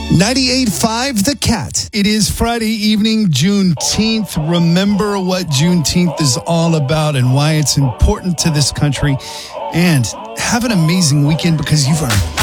98.5 The Cat. It is Friday evening, Juneteenth. Remember what Juneteenth is all about and why it's important to this country. And have an amazing weekend because you've earned